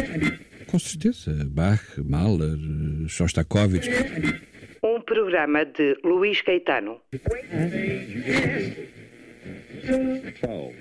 Com certeza. Bach, Mahler, Shostakovich. Um programa de Luís Caetano. 12.